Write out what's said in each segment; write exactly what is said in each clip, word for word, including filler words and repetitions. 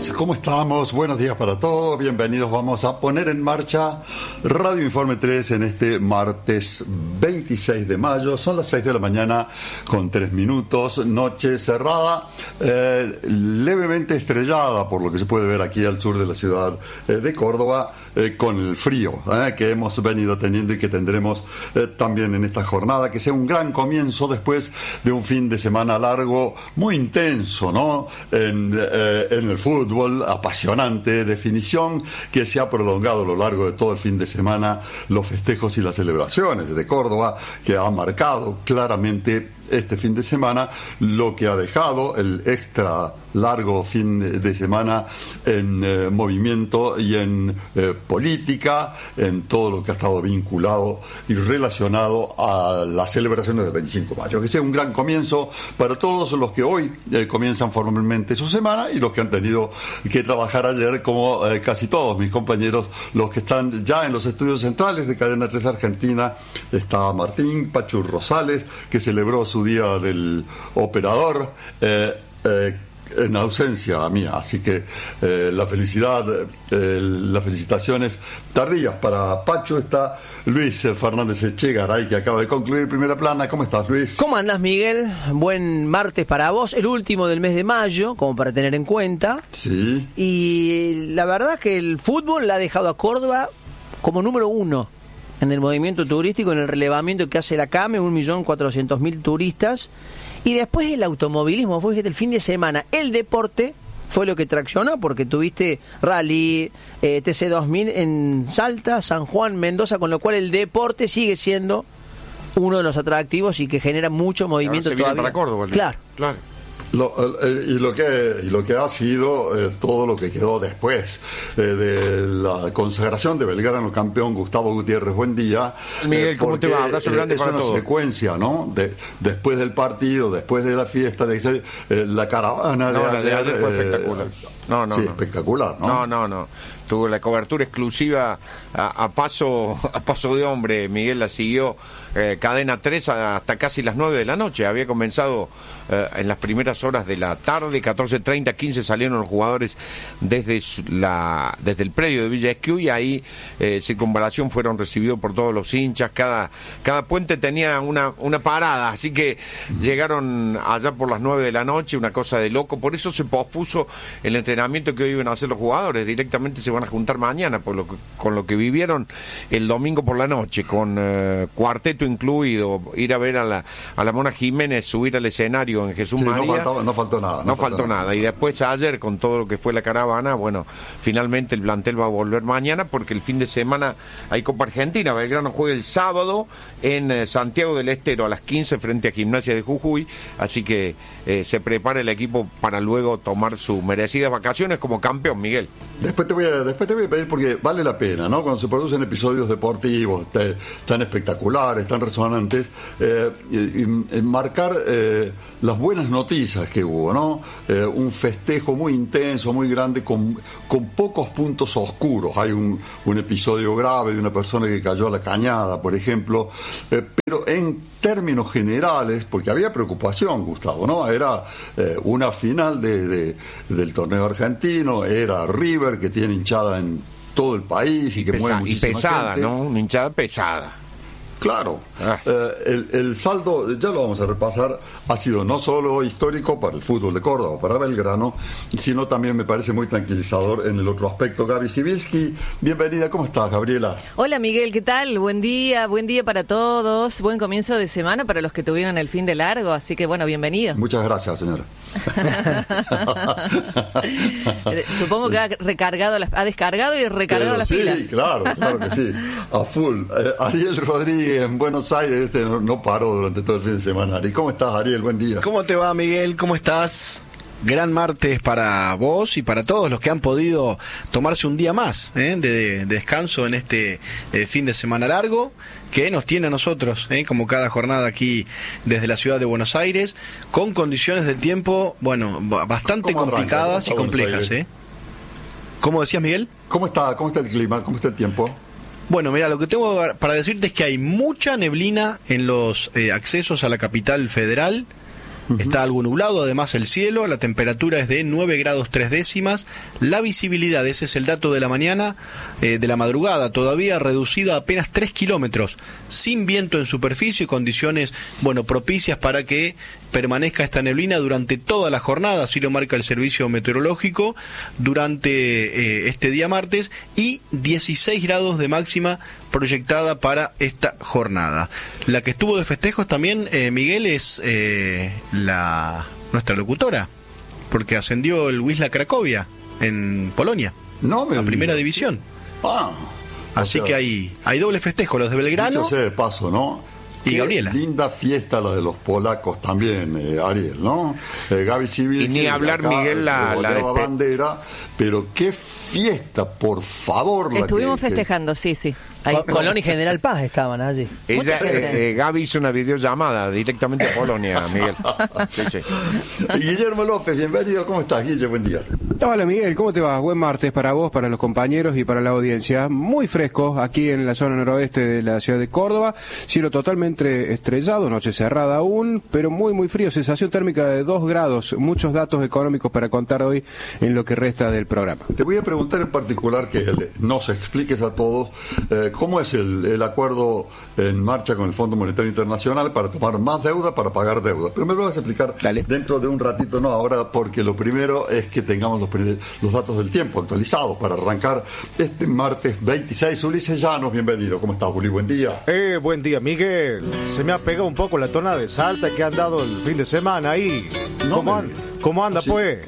días, ¿cómo estamos? Buenos días para todos, bienvenidos. Vamos a poner en marcha Radio Informe tres en este martes veintiséis de mayo. Son las seis de la mañana con tres minutos, noche cerrada, eh, levemente estrellada por lo que se puede ver aquí al sur de la ciudad eh, de Córdoba, eh, con el frío eh, que hemos venido teniendo y que tendremos eh, también en esta jornada, que sea un gran comienzo después de un fin de semana largo, muy intenso, ¿no? En, eh, en el fútbol, apasionante, definición que se ha prolongado a lo largo de todo el fin de semana, los festejos y las celebraciones de Córdoba, que ha marcado claramente este fin de semana, lo que ha dejado el extra largo fin de semana en eh, movimiento y en eh, política, en todo lo que ha estado vinculado y relacionado a las celebraciones del veinticinco de mayo. Que sea un gran comienzo para todos los que hoy eh, comienzan formalmente su semana y los que han tenido que trabajar ayer, como eh, casi todos mis compañeros, los que están ya en los estudios centrales de Cadena tres Argentina. Está Martín Pachu Rosales, que celebró su día del operador eh, eh, en ausencia mía, así que eh, la felicidad, eh, las felicitaciones tardías para Pacho. Está Luis Fernández Echegaray, que acaba de concluir Primera Plana. ¿Cómo estás, Luis? ¿Cómo andás, Miguel? Buen martes para vos, el último del mes de mayo, como para tener en cuenta. Sí. Y la verdad que el fútbol la ha dejado a Córdoba como número uno en el movimiento turístico, en el relevamiento que hace la CAME, un millón cuatrocientos mil turistas. Y después el automovilismo, fue el fin de semana, el deporte fue lo que traccionó, porque tuviste rally, eh, T C dos mil en Salta, San Juan, Mendoza, con lo cual el deporte sigue siendo uno de los atractivos y que genera mucho movimiento se todavía. Viene para Córdoba, claro. claro. Lo, eh, y lo que y lo que ha sido eh, todo lo que quedó después eh, de la consagración de Belgrano campeón. Gustavo Gutiérrez, buen día. Miguel, ¿cómo te va? Abrazo grande es para una todos. Secuencia, ¿no? De, después del partido, después de la fiesta, de eh, la caravana no, de la ayer, de ayer fue eh, espectacular. No, no, sí, no. espectacular, ¿no? No, no, no. Tuvo la cobertura exclusiva a, a paso a paso de hombre. Miguel la siguió eh, Cadena tres hasta casi las nueve de la noche. Había comenzado eh, en las primeras horas de la tarde, catorce treinta, quince salieron los jugadores desde la desde el predio de Villa Esquiú, y ahí eh, Circunvalación fueron recibidos por todos los hinchas. Cada cada puente tenía una, una parada, así que llegaron allá por las nueve de la noche, una cosa de loco. Por eso se pospuso el entrenamiento que hoy iban a hacer los jugadores. Directamente se van a juntar mañana por lo que, con lo que vivieron el domingo por la noche, con eh, cuarteto incluido, ir a ver a la a la Mona Jiménez subir al escenario en Jesús Sí, María. no, faltaba, no faltó nada. No, No, faltó nada. nada. Y después ayer, con todo lo que fue la caravana, bueno, finalmente el plantel va a volver mañana, porque el fin de semana hay Copa Argentina. Belgrano juega el sábado en eh, Santiago del Estero a las quince frente a Gimnasia de Jujuy, así que eh, se prepara el equipo para luego tomar sus merecidas vacaciones como campeón, Miguel. Después te voy a, después te voy a pedir, porque vale la pena, ¿no? Cuando se producen episodios deportivos te, tan espectaculares, tan resonantes, eh, y, y marcar eh, las buenas noticias que hubo, ¿no? Eh, un festejo muy intenso, muy grande, con, con pocos puntos oscuros. Hay un, un episodio grave de una persona que cayó a la cañada, por ejemplo, eh, pero en términos generales, porque había preocupación, Gustavo, ¿no? Era eh, una final de, de, del torneo argentino, era River, que tiene hinchada en todo el país y que Pesa- mueve y muchísima pesada, gente. ¿no? Una hinchada pesada. Claro, Ah. eh, el, el saldo, ya lo vamos a repasar, ha sido no solo histórico para el fútbol de Córdoba, para Belgrano, sino también me parece muy tranquilizador en el otro aspecto. Gaby Sibilski, bienvenida, ¿cómo estás, Gabriela? Hola, Miguel, ¿qué tal? Buen día, buen día para todos, buen comienzo de semana para los que tuvieron el fin de largo, así que bueno, bienvenido. Muchas gracias, señora. Supongo que ha recargado, las, ha descargado y recargado Pero las sí, pilas. claro, claro que sí, a full. Eh, Ariel Rodríguez en Buenos Aires, este no, no paró durante todo el fin de semana. Ari, ¿cómo estás, Ariel? Buen día. ¿Cómo te va, Miguel? ¿Cómo estás? Gran martes para vos y para todos los que han podido tomarse un día más ¿eh? de, de descanso en este eh, fin de semana largo que nos tiene a nosotros, ¿eh? como cada jornada aquí desde la ciudad de Buenos Aires, con condiciones del tiempo, bueno, bastante ¿Cómo arranca? complicadas ¿Cómo y está Buenos complejas. Aires? ¿eh? ¿Cómo decías, Miguel? ¿Cómo está, cómo está el clima? ¿Cómo está el tiempo? Bueno, mira, lo que tengo para decirte es que hay mucha neblina en los eh, accesos a la capital federal. Uh-huh. Está algo nublado, además el cielo, la temperatura es de nueve grados tres décimas, la visibilidad, ese es el dato de la mañana, eh, de la madrugada, todavía reducida a apenas tres kilómetros, sin viento en superficie y condiciones, bueno, propicias para que permanezca esta neblina durante toda la jornada, así lo marca el servicio meteorológico, durante eh, este día martes, y dieciséis grados de máxima proyectada para esta jornada. La que estuvo de festejos también, eh, Miguel, es eh, la nuestra locutora, porque ascendió el Wisla Cracovia en Polonia, no me a primera digas. división. Ah, así o sea, que hay, hay doble festejo, los de Belgrano dicho sea de paso, ¿no? y Qué Gabriela. Linda fiesta la de los polacos también, eh, Ariel, ¿no? Eh, Gaby Civil. Y ni hablar, Miguel, la- la despe- bandera, pero qué fiesta, por favor. la Estuvimos que- que- festejando, sí, sí. Ahí. Co- Colón y General Paz estaban allí. Ella, Mucha gente. eh, eh, Gaby hizo una videollamada directamente a Polonia, Miguel. Sí, sí. Guillermo López, bienvenido. ¿Cómo estás, Guille? Buen día. Hola Miguel, ¿cómo te va? Buen martes para vos, para los compañeros y para la audiencia. Muy fresco aquí en la zona noroeste de la ciudad de Córdoba. Cielo totalmente estrellado, noche cerrada aún, pero muy muy frío. Sensación térmica de dos grados. Muchos datos económicos para contar hoy en lo que resta del programa. Te voy a preguntar en particular que le- nos expliques a todos eh, cómo es el, el acuerdo en marcha con el Fondo Monetario Internacional para tomar más deuda, para pagar deuda. Pero me lo vas a explicar Dale. dentro de un ratito, no ahora, porque lo primero es que tengamos los, pri- los datos del tiempo actualizados para arrancar este martes veintiséis. Ulises Llanos, bienvenido. ¿Cómo estás, Uli? Buen día. Eh, buen día, Miguel. Se me ha pegado un poco la tona de Salta que han dado el fin de semana ahí. No ¿Cómo, me an- digas. ¿Cómo anda, ¿Ah, sí? pues?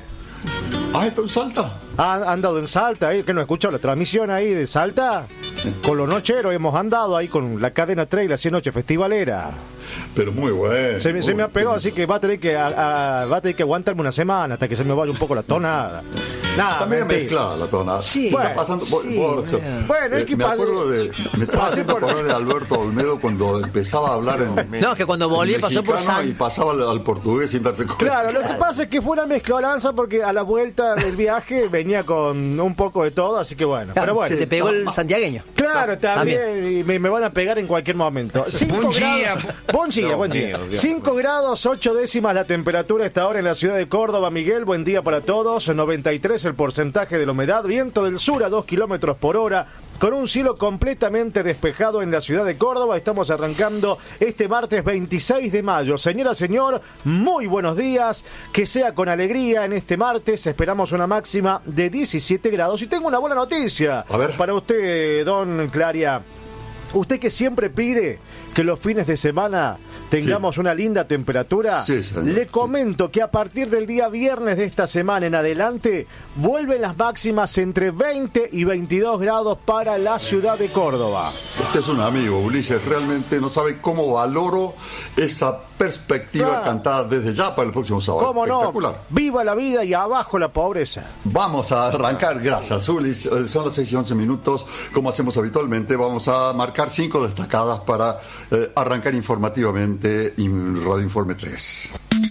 Ah, ¿esto en Salta? ¿Han andado en Salta ahí? ¿Que no he escuchado la transmisión ahí de Salta? Con los nocheros hemos andado ahí con la cadena Trail, así noche festivalera. Pero muy bueno. Se me, se me ha Muy pegado, bien. así que va a tener que a- a- va a tener que aguantarme una semana hasta que se me vaya un poco la tonada. Nada, Está medio mentira. mezclada la tona. Sí. Está Bueno, pasando. vos- sí, vos- mira. Bueno, eh, es que me pasa- acuerdo de. Me estaba pasé haciendo por- acordar de Alberto Olmedo cuando empezaba a hablar en. No, que cuando volvió en pasó por mexicano San... y pasaba al, al portugués sin darse cuenta. Claro, lo que pasa es que fue una mezcolanza porque a la vuelta del viaje venía con un poco de todo, así que bueno. Claro, Pero bueno. se te pegó el santiagueño. Claro, también, y me, me van a pegar en cualquier momento. Cinco Buen día. grados- Buen día, Dios buen día. mío, Dios. cinco grados, ocho décimas la temperatura a esta hora en la ciudad de Córdoba. Miguel, buen día para todos. noventa y tres el porcentaje de la humedad. Viento del sur a dos kilómetros por hora. Con un cielo completamente despejado en la ciudad de Córdoba. Estamos arrancando este martes veintiséis de mayo. Señora, señor, muy buenos días. Que sea con alegría en este martes. Esperamos una máxima de diecisiete grados. Y tengo una buena noticia A ver. para usted, don Claria. Usted que siempre pide que los fines de semana tengamos Sí. una linda temperatura, Sí, señor, le sí. comento que a partir del día viernes de esta semana en adelante vuelven las máximas entre veinte y veintidós grados para la ciudad de Córdoba. Usted es un amigo, Ulises. Realmente no sabe cómo valoro esa perspectiva Claro. cantada desde ya para el próximo sábado. ¿Cómo no? Espectacular. Viva la vida y abajo la pobreza. Vamos a arrancar, gracias, Ulis. Eh, Son las seis y once minutos, como hacemos habitualmente. Vamos a marcar cinco destacadas para eh, arrancar informativamente en Radio Informe tres.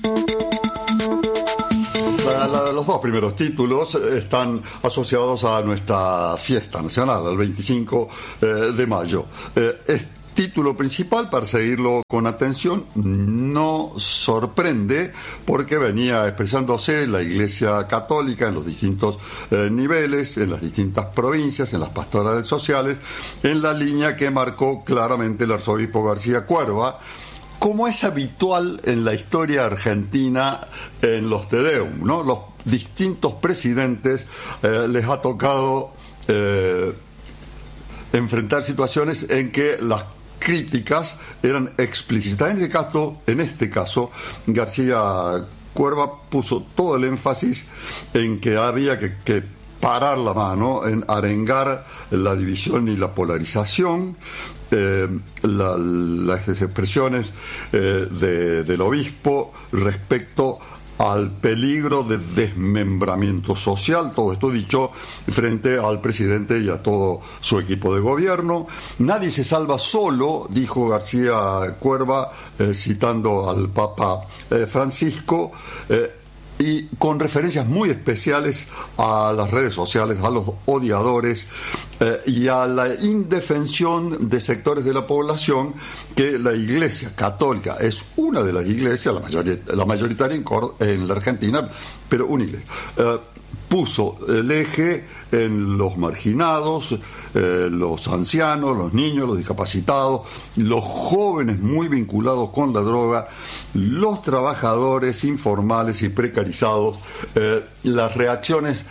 La- la- los dos primeros títulos eh, están asociados a nuestra fiesta nacional, al veinticinco eh, de mayo. Eh, es título principal, para seguirlo con atención, no sorprende porque venía expresándose la Iglesia Católica en los distintos eh, niveles, en las distintas provincias, en las pastorales sociales, en la línea que marcó claramente el arzobispo García Cuerva, como es habitual en la historia argentina en los Te Deum, ¿no? Los distintos presidentes eh, les ha tocado eh, enfrentar situaciones en que las críticas eran explícitas. En este caso, en este caso, García Cuerva puso todo el énfasis en que había que, que parar la mano, en arengar la división y la polarización. Eh, la- las expresiones eh, de- del obispo respecto al peligro de desmembramiento social, todo esto dicho frente al presidente y a todo su equipo de gobierno. Nadie se salva solo, dijo García Cuerva, eh, citando al Papa eh, Francisco, eh, y con referencias muy especiales a las redes sociales, a los odiadores eh, y a la indefensión de sectores de la población, que la Iglesia Católica es una de las iglesias, la, mayoría, la mayoritaria en, Córdoba, en la Argentina, pero una iglesia. Eh, puso el eje en los marginados, eh, los ancianos, los niños, los discapacitados, los jóvenes muy vinculados con la droga, los trabajadores informales y precarizados, eh, las reacciones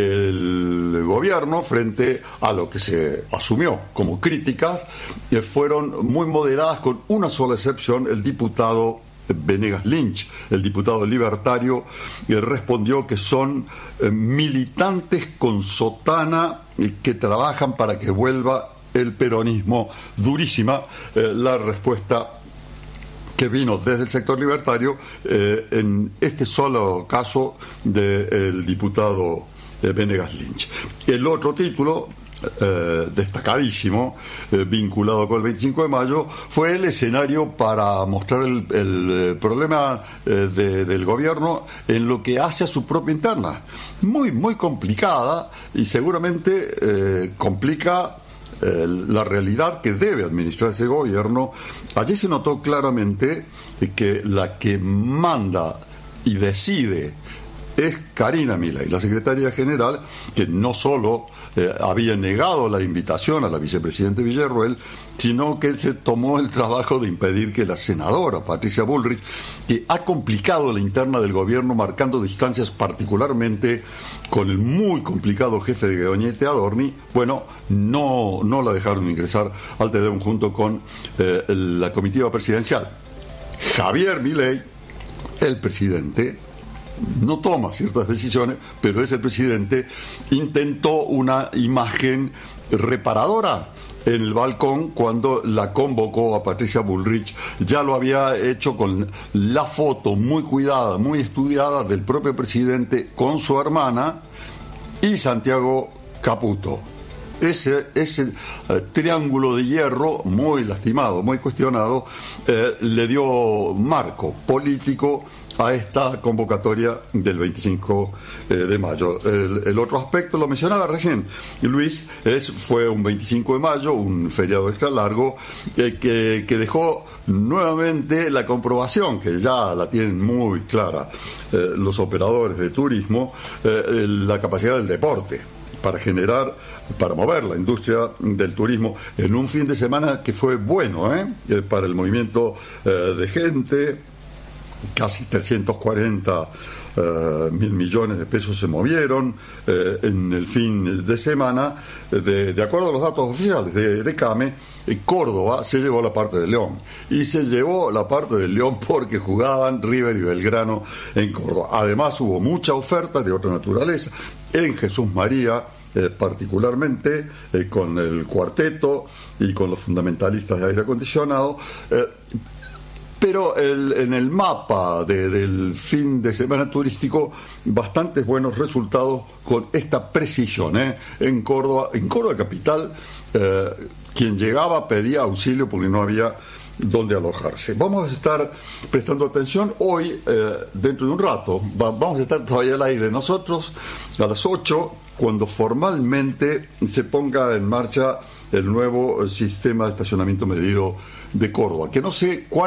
del gobierno frente a lo que se asumió como críticas eh, fueron muy moderadas, con una sola excepción: el diputado Venegas Lynch, el diputado libertario, eh, respondió que son eh, militantes con sotana eh, que trabajan para que vuelva el peronismo. Durísima eh, la respuesta que vino desde el sector libertario eh, en este solo caso del diputado eh, Venegas Lynch. El otro título, Eh, destacadísimo, eh, vinculado con el veinticinco de mayo, fue el escenario para mostrar el, el eh, problema eh, de, del gobierno en lo que hace a su propia interna, muy muy complicada, y seguramente eh, complica eh, la realidad que debe administrar ese gobierno. Allí se notó claramente que la que manda y decide es Karina Milei, la secretaria general, que no solo eh, había negado la invitación a la vicepresidenta Villarruel, sino que se tomó el trabajo de impedir que la senadora Patricia Bullrich, que ha complicado la interna del gobierno marcando distancias particularmente con el muy complicado jefe de gabinete Adorni, bueno, no, no la dejaron ingresar al Tedeum junto con eh, la comitiva presidencial. Javier Milei, el presidente, no toma ciertas decisiones, pero es el presidente, intentó una imagen reparadora en el balcón cuando la convocó a Patricia Bullrich. Ya lo había hecho con la foto muy cuidada, muy estudiada del propio presidente con su hermana y Santiago Caputo. Ese, ese eh, triángulo de hierro, muy lastimado, muy cuestionado, eh, le dio marco político a esta convocatoria del veinticinco de mayo. El, el otro aspecto, lo mencionaba recién Luis, es, fue un veinticinco de mayo, un feriado extra largo, eh, que, que dejó nuevamente la comprobación, que ya la tienen muy clara eh, los operadores de turismo, eh, la capacidad del deporte para generar, para mover la industria del turismo en un fin de semana que fue bueno, ¿eh? Eh, para el movimiento eh, de gente. Casi trescientos cuarenta uh, mil millones de pesos se movieron eh, en el fin de semana. De, de acuerdo a los datos oficiales de, de CAME, eh, Córdoba se llevó la parte de León, y se llevó la parte de León porque jugaban River y Belgrano en Córdoba. Además hubo mucha oferta de otra naturaleza en Jesús María, eh, particularmente eh, con el cuarteto y con los fundamentalistas de aire acondicionado. eh, Pero el, en el mapa de, del fin de semana turístico, bastantes buenos resultados con esta precisión. ¿eh? En Córdoba, en Córdoba capital, eh, quien llegaba pedía auxilio porque no había dónde alojarse. Vamos a estar prestando atención hoy, eh, dentro de un rato, va, vamos a estar todavía al aire nosotros, a las ocho, cuando formalmente se ponga en marcha el nuevo sistema de estacionamiento medido de Córdoba, que no sé cuál